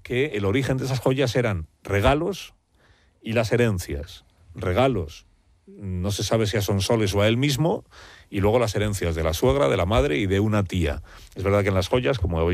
que el origen de esas joyas eran regalos y las herencias. Regalos, no se sabe si a Sonsoles o a él mismo, y luego las herencias de la suegra, de la madre y de una tía. Es verdad que en las joyas, como